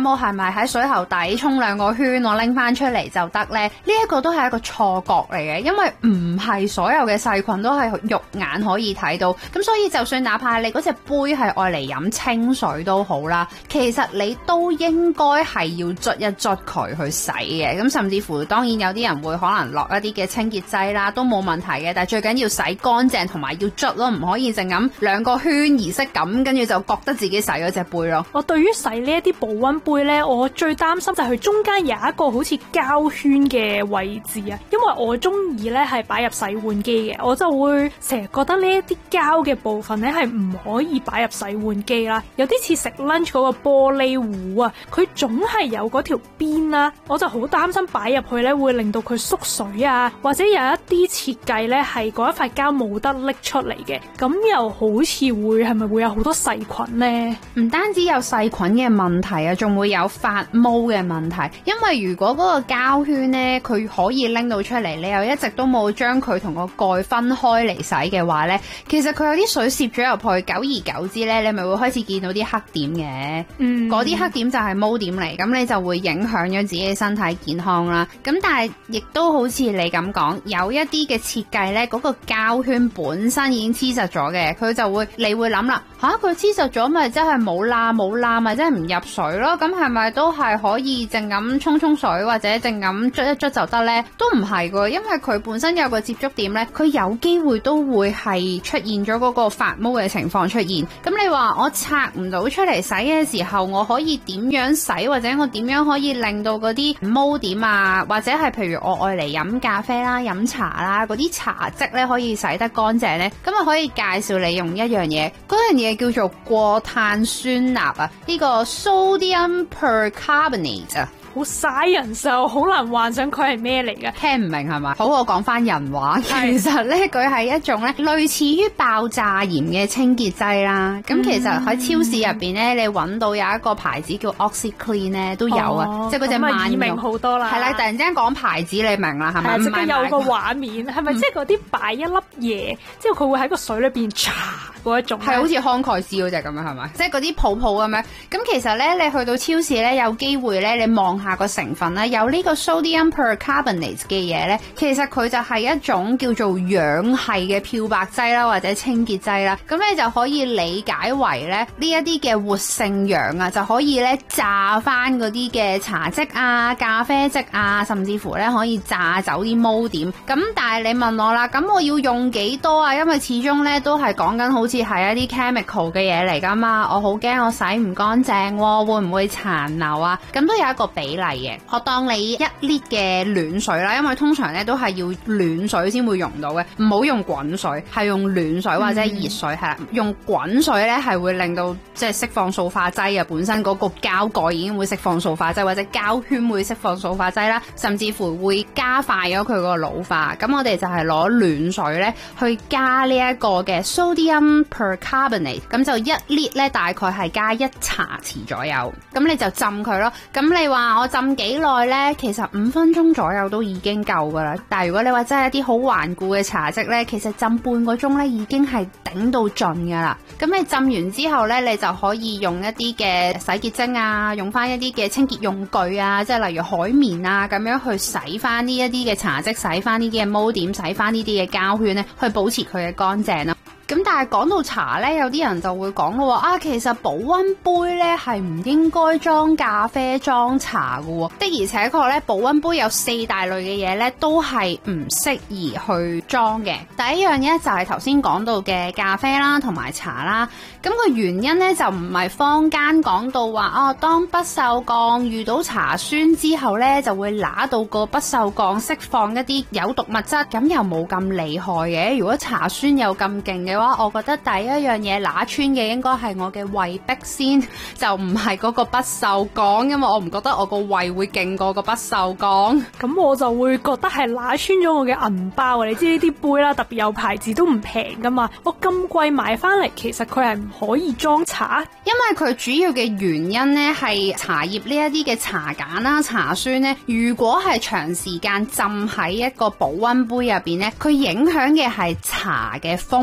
係喺水喉底沖2個圈，我拎翻出嚟就得呢？呢一個都係一個錯覺嚟嘅，因為唔係所有嘅細菌都係肉眼可以睇到，咁所以就算哪怕你嗰隻杯係愛嚟飲清水都好啦，其實你都應該係要捽一捽佢去洗嘅，咁甚至乎當然有啲人會可能落一啲嘅清潔劑啦，都冇問題嘅，但係最緊要洗乾淨同埋要捽咯，唔可以淨咁2個圈儀式咁，跟住就覺得自己洗咗隻杯咯。 我對於洗呢一啲保溫杯呢，我最擔心就係佢中間有一個好似膠圈嘅位置啊，因為我中意呢係擺入洗碗機嘅，我就會成日覺得呢一啲膠嘅部分呢係唔可以擺入洗碗機啦，有啲似食 lunch 嗰個玻璃壺啊，佢總係有嗰條邊啦，我就好擔心擺入去呢會令到佢縮水啊，或者有一啲設計呢係嗰一塊膠冇得拎出嚟嘅，咁又好似係咪會有好多細菌呢？ 唔單止有細菌嘅問題啊，仲會有發毛嘅問題，因為如果嗰個膠圈呢，佢可以拎到出嚟，你又一直都冇將佢同個蓋分開嚟洗嘅話呢，其實佢有啲水攝咗入去，久而久之呢，你咪會開始見到啲黑點嘅，嗰啲黑點就係毛點嚟，咁你就會影響咗自己嘅身體健康啦。咁但係亦都好似你咁講，有一啲嘅設計呢，嗰個膠圈本身已經黐實咗嘅，佢就會你會諗啦，佢黐實咗咪真係冇罅咪真係唔入水咯，咁係咪都係可以淨咁沖水或者淨咁捽一捽就得呢？都唔係㗎，因為佢本身有個接觸點呢，佢有機會都會係出現咗嗰個發毛嘅情況出現。咁你話我拆唔到出嚟洗嘅時候，我可以點樣洗，或者我點樣可以令到嗰啲毛點啊，或者係譬如我愛嚟飲咖啡啦、飲茶啦，嗰啲茶漬呢可以洗得乾淨呢？咁啊可以介紹你用一樣嘢，嗰樣嘢叫做過碳酸鈉啊，呢個 sodium percarbonate 啊。 好science啊，好難幻想佢係咩嚟嘅， 聽唔明係咪？好，我講翻人話，其實咧佢係一種咧類似於爆炸鹽嘅清潔劑啦。咁其實喺超市入邊咧，你揾到有一個牌子叫 OxyClean 咧都有啊，即係嗰隻萬用。 明好多啦。 係啦，突然之間講牌子，你明啦係咪？ 即係有個畫面，係咪即係嗰啲擺一粒嘢，之後佢會喺個水裏邊搽嗰一種？係好似康蓋斯嗰隻咁樣係咪？即係嗰啲泡泡咁樣。咁其實咧，你去到超市咧，有機會咧，你望下個成分啦，有呢個 sodium percarbonate 嘅嘢咧，其實佢就係一種叫做氧系嘅漂白劑啦，或者清潔劑啦。咁你就可以理解為咧呢一啲嘅活性氧啊，就可以咧炸翻嗰啲嘅茶漬啊、咖啡漬啊，甚至乎咧可以炸走啲毛點。咁但係你問我啦，咁我要用幾多啊？因為始終咧都係講緊好似係一啲 chemical 嘅嘢嚟噶嘛，我好驚我洗唔乾淨喎，會唔會殘留啊？咁都有一個比例嘅。我當你1 lit 嘅暖水啦，因為通常咧都係要暖水先會溶到嘅，唔好用滾水，係用暖水或者熱水係啦。用滾水咧係會令到即係釋放塑化劑啊，本身嗰個膠蓋已經會釋放塑化劑，或者膠圈會釋放塑化劑啦，甚至乎會加快咗佢個老化。咁我哋就係攞暖水咧去加呢一個嘅 sodium percarbonate， 咁就1 lit 咧大概係加1茶匙左右，咁你就浸佢咯。咁你話我浸幾耐呢？其實5分鐘左右都已經夠噶啦。但係如果你話真係一啲好頑固嘅茶漬呢，其實浸半個鐘呢已經係頂到盡噶啦。咁你浸完之後呢，你就可以用一啲嘅洗潔精啊，用翻一啲嘅清潔用具啊，即係例如海綿啊，咁樣去洗翻呢一啲嘅茶漬，洗翻呢啲嘅毛點，洗翻呢啲嘅膠圈呢，去保持佢嘅乾淨啦。咁但係講到茶呢，有啲人就會講咯啊，其實保溫杯呢係唔應該裝咖啡裝茶㗎喎。的而且確呢，保溫杯有4大類嘅嘢呢都係唔適宜去裝嘅。第一樣呢，就係頭先講到嘅咖啡啦同埋茶啦。咁個原因呢，就唔係坊間講到話當不鏽鋼遇到茶酸之後呢，就會揦到個不鏽鋼釋放一啲有毒物質，咁又冇咁厲害嘅。如果茶酸有咁勁嘅，我覺得第一樣嘢揦穿嘅應該係我嘅胃壁先，就唔係嗰個不鏽鋼，因為我唔覺得我個胃會勁過個不鏽鋼。咁我就會覺得係揦穿咗我嘅銀包。你知呢啲杯啦，特別有牌子都唔平噶嘛，我咁貴買翻嚟，其實佢係唔可以裝茶，因為佢主要嘅原因呢係茶葉呢一啲嘅茶鹼啦、茶酸呢，如果係長時間浸喺一個保溫杯入邊呢，佢影響嘅係茶嘅風味。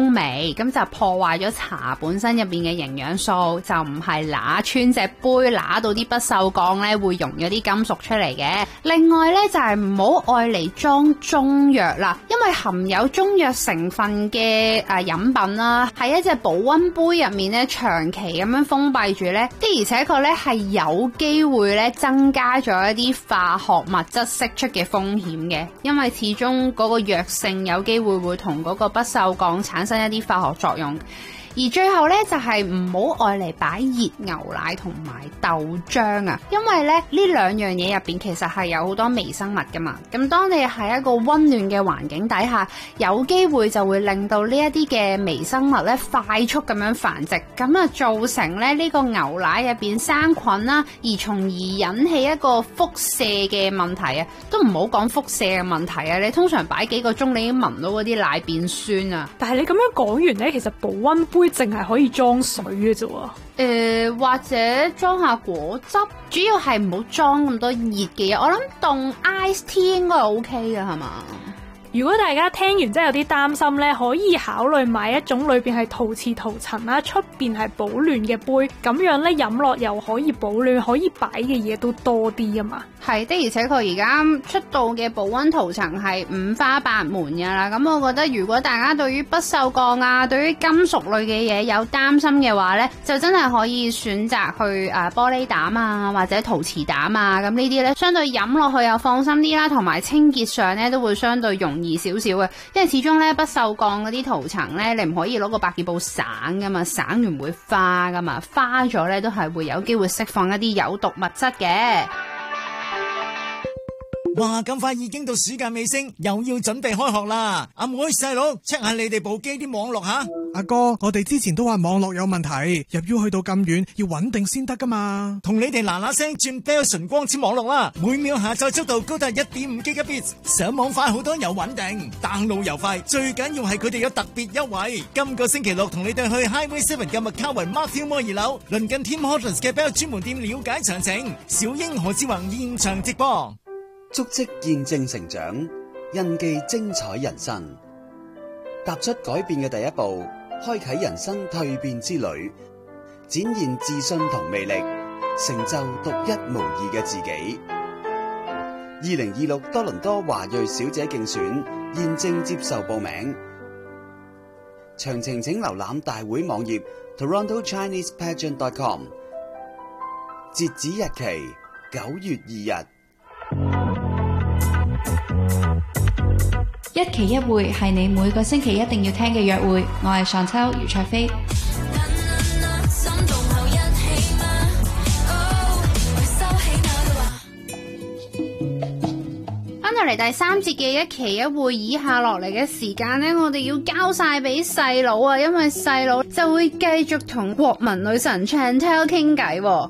味，咁就破壞咗茶本身入邊嘅營養素，就唔係揦穿隻杯揦到啲不鏽鋼咧會溶咗啲金屬出嚟嘅。另外咧就係唔好愛嚟裝中藥啦，因為含有中藥成分嘅飲品啦，喺一隻保溫杯入面咧長期咁樣封閉住咧，的而且確咧係有機會咧增加咗一啲化學物質釋出嘅風險嘅，因為始終嗰個藥性有機會同嗰個不鏽鋼產生一啲化學作用。而最後咧就係唔好愛嚟擺熱牛奶同埋豆漿啊，因為咧呢兩樣嘢入邊其實係有好多微生物噶嘛。咁當你喺一個溫暖嘅環境底下，有機會就會令到呢一啲嘅微生物咧快速咁樣繁殖，咁啊造成咧呢個牛奶入邊生菌啦，而從而引起一個輻射嘅問題啊。都唔好講輻射嘅問題啊，你通常擺幾個鐘你已經聞到嗰啲奶變酸啊。 但係你咁樣講完咧，其實保溫杯淨係可以裝水嘅啫喎， 或者裝下果汁，主要係唔好裝咁多熱嘅嘢。我諗凍 ice tea 應該 OK 嘅係嘛？ 如果大家聽完真係有啲擔心咧，可以考慮買一種裏邊係陶瓷塗層啦，出邊係保暖嘅杯，咁樣咧飲落又可以保暖，可以擺嘅嘢都多啲啊嘛。 係的，而且佢而家出到嘅保溫塗層係五花八門㗎啦。咁我覺得如果大家對於不鏽鋼啊，對於金屬類嘅嘢有擔心嘅話咧，就真係可以選擇去玻璃膽啊，或者陶瓷膽啊。咁呢啲咧相對飲落去又放心啲啦，同埋清潔上咧都會相對容易少少嘅。因為始終咧不鏽鋼嗰啲塗層咧，你唔可以攞個百潔布省噶嘛，省完會花噶嘛，花咗咧都係會有機會釋放一啲有毒物質嘅。 哇！咁快已經到暑假尾聲，又要準備開學啦！阿妹細佬 check 下你哋部機啲網絡吓。 阿哥，我哋之前都話網絡有問題，入 U 去到咁遠，要穩定先得噶嘛。 同你哋嗱聲轉 Bellson 光纖網絡啦，每秒下載速度高達 1.5 Gbps， 上網快好多又穩定，download又快，最緊要係佢哋有特別優惠。今個星期六同你哋去 Highway 7嘅麥卡維 Matthew Mall 2樓，鄰近 Tim Hortons 嘅 Bell 專門店了解詳情。小英何志宏現場直播。 足跡見證成長，印記精彩人生，踏出改變嘅第一步，開啟人生蛻變之旅，展現自信同魅力，成就獨一無二嘅自己。2026多倫多華裔小姐競選現正接受報名，詳情請瀏覽大會網頁 TorontoChinesePageant.com， 截止日期9月2日。 一期一會係你每個星期一定要聽嘅約會，我係上秋余卓飛。 翻到嚟第三節嘅一期一會，以下落嚟嘅時間呢，我哋要交晒俾細佬啊，因為細佬就會繼續同國民女神 Chantel 傾偈。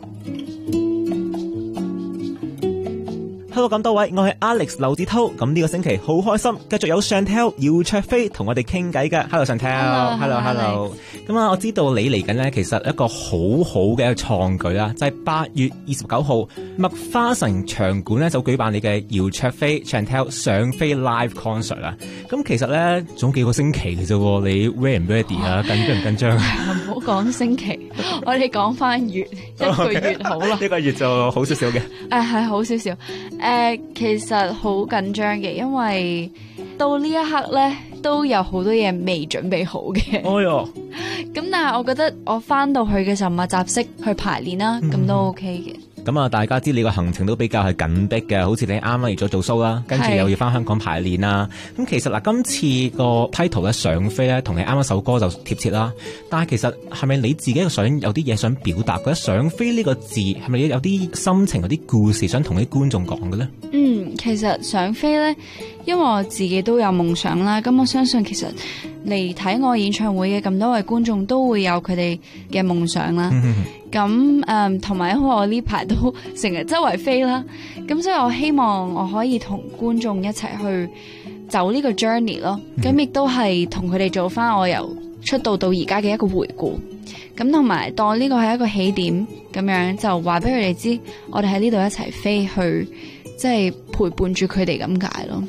Hello， 咁多位，我係 Alex 劉志濤。咁呢個星期好開心，繼續有 Chantel 姚卓飛同我哋傾偈嘅。Hello Chantel，Hello。咁啊，我知道你嚟緊咧，其實一個好好嘅一個創舉啦，就係8月29號麥花臣場館咧就舉辦你嘅姚卓飛 Chantel 上飛 live concert 啦。咁其實咧仲幾個星期嘅啫，你 ready 唔 ready 啊？緊張唔緊張？ 唔好講星期，我哋講翻月，一個月好啦。 呢個月就好少少嘅。 係好少少。其實好緊張嘅，因為到呢一刻咧都有好多嘢未準備好嘅。哦喲！咁但係我覺得我翻到去嘅時候密集式去排練啦，咁都 OK 嘅。 咁啊，大家知你個行程都比較係緊迫嘅，好似你啱啱嚟咗做 show 啦，跟住又要翻香港排練啦。咁其實嗱，今次個 title 咧上飛咧，同你啱啱首歌就貼切啦。但係其實係咪你自己想有啲嘢想表達？覺得上飛呢個字係咪有啲心情、有啲故事想同啲觀眾講嘅咧？ 其實上飛咧，因為我自己都有夢想啦。咁我相信其實嚟睇我演唱會嘅咁多位觀眾都會有佢哋嘅夢想啦。咁同埋因為我呢排都成日周圍飛啦，咁所以我希望我可以同觀眾一齊去走呢個 journey 咯。咁亦都係同佢哋做翻我由出道到而家嘅一個回顧。咁同埋當呢個係一個起點咁樣，就話俾佢哋知，我哋喺呢度一齊飛去，即係陪伴住佢哋咁解咯。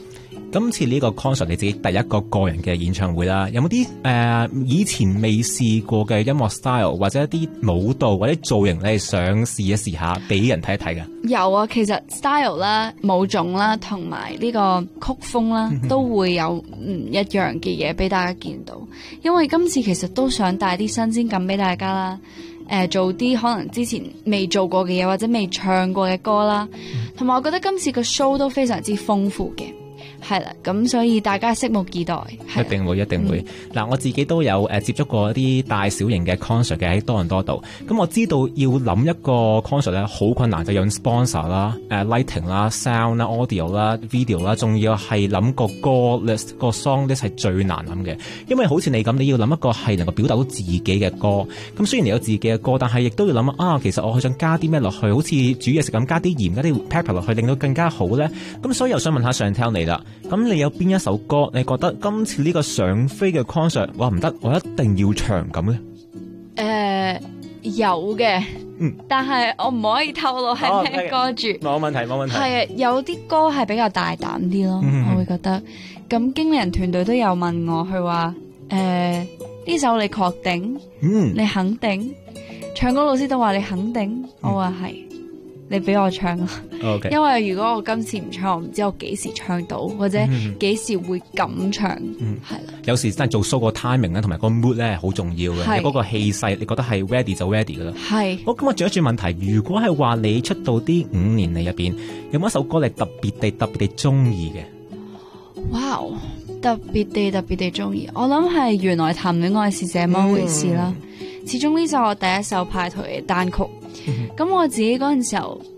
今次呢個 concert 你自己第一個個人嘅演唱會啦，有冇啲以前未試過嘅音樂 style 或者一啲舞蹈或者造型你係想試一試下俾人睇一睇㗎？ 有啊，其實 style 啦、舞種啦同埋呢個曲風啦都會有唔一樣嘅嘢俾大家見到，因為今次其實都想帶啲新鮮感俾大家啦。做啲可能之前未做過嘅嘢，或者未唱過嘅歌啦，同埋我覺得今次個 show 都非常之豐富嘅。係啦，咁所以大家拭目以待。 一定會。嗱，我自己都有接觸過一啲大小型嘅 concert 嘅喺多倫多度。咁我知道要諗一個 concert 咧好困難，就用 sponsor 啦、lighting 啦、sound 啦、audio 啦、video 啦，仲要係諗個歌 list 個 song list 係最難諗嘅。因為好似你咁，你要諗一個係能夠表達到自己嘅歌。咁雖然你有自己嘅歌，但係亦都要諗啊，其實我想加啲咩落去，好似煮嘢食咁，加啲鹽、加啲 pepper 落去，令到更加好咧。咁所以又想問下Chantel你啦。咁你有邊一首歌你覺得今次呢個上飛嘅 concert 哇唔得，我一定要唱咁咧？ 有嘅，但係我唔可以透露係咩歌住。 冇問題。 係啊，有啲歌係比較大膽啲咯，我會覺得。咁經理人團隊都有問我，佢話呢首你確定？你肯定？唱歌老師都話你肯定，我話係。你俾我唱啊！Okay. 因為如果我今次唔唱，我唔知我幾時唱到，或者幾時會咁唱，係啦。有時真係做 show 個 timing 咧，同埋個 mood 咧好重要嘅。你嗰個氣勢，你覺得係 ready 就 ready 噶啦。係。好，咁我轉一轉問題，如果係話你出道啲5年嚟入邊，有冇一首歌你特別地中意嘅？哇！特別地中意，我諗係原來談戀愛是這麼回事啦。始終呢就我第一首派台嘅單曲。咁我自己嗰陣時候